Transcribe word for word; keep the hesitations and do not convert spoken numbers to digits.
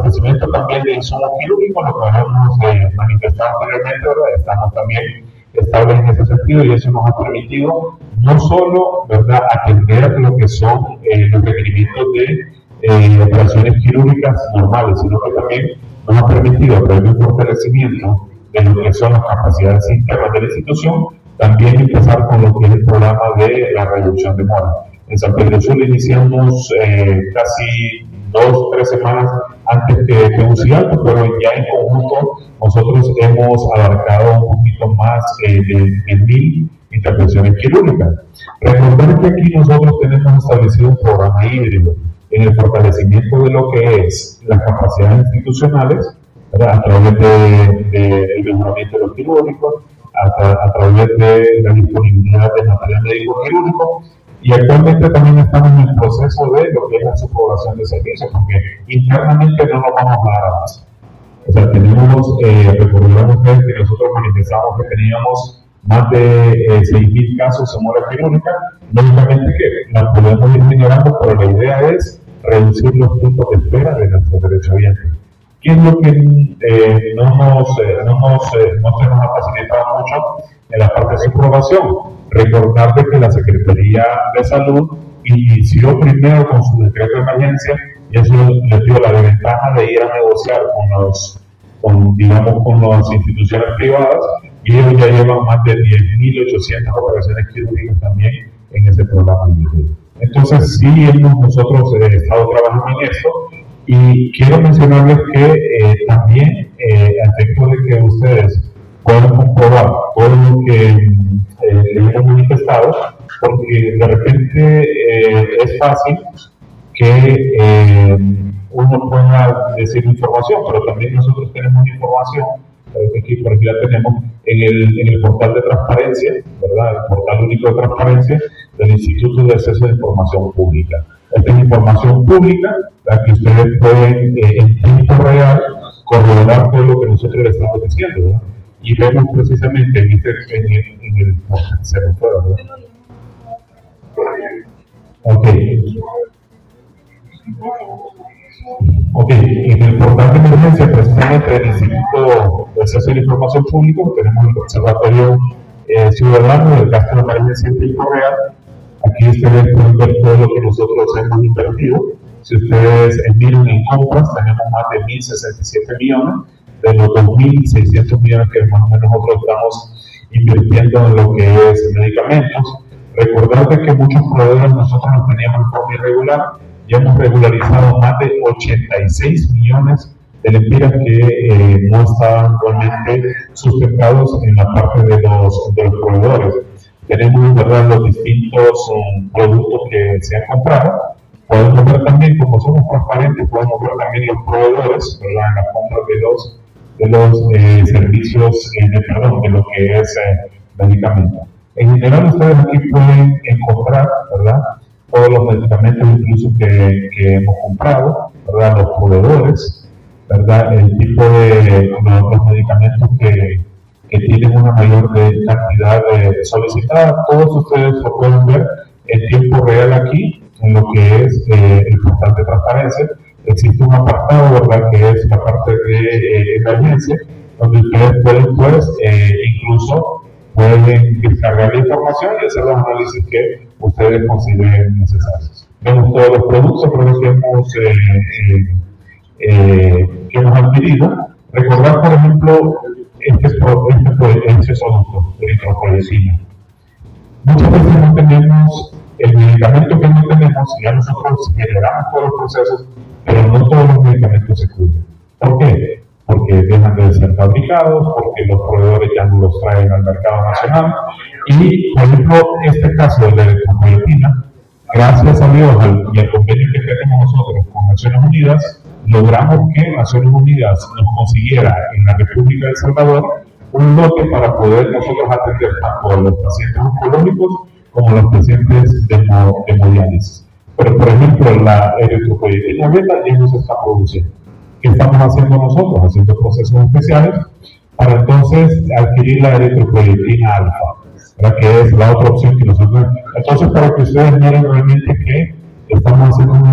abastecimiento también de insumos quirúrgicos, lo que habíamos eh, manifestado anteriormente, ¿verdad? Estamos también estables en ese sentido y eso nos ha permitido no solo, ¿verdad?, atender lo que son eh, los requerimientos de eh, operaciones quirúrgicas normales, sino que también nos ha permitido, a través de un fortalecimiento de lo que son las capacidades internas de la institución, también empezar con lo que es el programa de la reducción de mora. En San Pedro Sula iniciamos eh, casi dos, tres semanas antes que, que un cigarro, pero ya en conjunto nosotros hemos abarcado un poquito más eh, de, de mil intervenciones quirúrgicas. Recordar que aquí nosotros tenemos establecido un programa híbrido en el fortalecimiento de lo que es las capacidades institucionales, ¿verdad?, a través del de, de mejoramiento de los quirúrgicos, a, a través de la disponibilidad de material médico quirúrgico, y actualmente también estamos en el proceso de lo que es la subrogación de servicios, porque internamente no nos vamos a dar a más. O sea, tenemos, eh, recordarán ustedes que nosotros manifestamos que teníamos más de eh, seis mil casos en mora quirúrgica, lógicamente que la podemos ir generando, pero la idea es reducir los tiempos de espera de nuestros derechohabientes. ¿Qué es lo que eh, no, nos, eh, no, nos, eh, no se nos ha facilitado mucho en la parte de subrogación? Recordar de que la Secretaría de Salud inició primero con su decreto de emergencia y eso les dio la ventaja de ir a negociar con, los, con, digamos, con las instituciones privadas, y ellos ya llevan más de diez mil ochocientas operaciones quirúrgicas también en ese programa. Entonces sí hemos nosotros eh, estado trabajando en esto, y quiero mencionarles que eh, también eh, a efecto de que ustedes puedan comprobar todo lo que eh, hemos manifestado, porque de repente eh, es fácil que eh, uno pueda decir información, pero también nosotros tenemos información, aquí por aquí la tenemos, en el, en el portal de transparencia, ¿verdad?, el portal único de transparencia del Instituto de Acceso a Información Pública. Esta es información pública, la que ustedes pueden eh, en tiempo real corroborar todo lo que nosotros les estamos diciendo, ¿verdad? Y vemos precisamente en, este, en el, en el se me fue, ¿verdad? Ok. Ok, en el portal de emergencia, precisamente del Instituto de Acceso a la Información Pública, tenemos el Observatorio eh, Ciudadano del Gasto de Emergencia en tiempo real. Aquí ustedes pueden ver todo lo que nosotros hemos invertido. Si ustedes miran en compras, tenemos más de mil sesenta y siete millones, de los dos mil seiscientos millones que más o menos nosotros estamos invirtiendo en lo que es medicamentos. Recordar que muchos proveedores nosotros los teníamos en forma irregular, ya hemos regularizado más de ochenta y seis millones de lempiras que eh, no estaban realmente sustentados en la parte de los, de los proveedores. Tenemos, ¿verdad?, los distintos um, productos que se han comprado. Podemos ver también, como somos transparentes, podemos ver también los proveedores, ¿verdad?, en la compra de los, de los eh, servicios, eh, de, perdón, de lo que es eh, medicamentos. En general, ustedes aquí pueden encontrar, ¿verdad?, todos los medicamentos incluso que, que hemos comprado, ¿verdad?, los proveedores, ¿verdad?, el tipo de los, los medicamentos que, que tienen una mayor de cantidad de solicitada. Todos ustedes lo pueden ver en tiempo real aquí, en lo que es eh, el portal de transparencia. Existe un apartado, ¿verdad?, que es la parte de eh, emergencia, donde ustedes pueden, pues, eh, incluso pueden descargar la información y hacer los análisis que ustedes consideren necesarios. Vemos todos los productos que hemos, eh, eh, eh, que hemos adquirido. Recordar, por ejemplo, este, este, este producto, de eritropoyetina. Muchas veces no tenemos el medicamento que no tenemos, ya nosotros generamos todos los procesos, pero no todos los medicamentos se cubren. ¿Por qué? Porque dejan de ser fabricados, porque los proveedores ya no los traen al mercado nacional. Y, por ejemplo, este caso de la eritropoyetina, gracias a Dios al, y al convenio que tenemos nosotros con Naciones Unidas, logramos que Naciones Unidas nos consiguiera en la República de El Salvador un lote para poder nosotros atender tanto a los pacientes oncológicos como a los pacientes de hemodiálisis. Pero, por ejemplo, la eritropoyetina beta ya no se está produciendo. ¿Qué estamos haciendo nosotros? Haciendo procesos especiales para entonces adquirir la eritropoyetina alfa, ¿verdad?, que es la otra opción que nosotros. Entonces, para que ustedes miren realmente que estamos haciendo un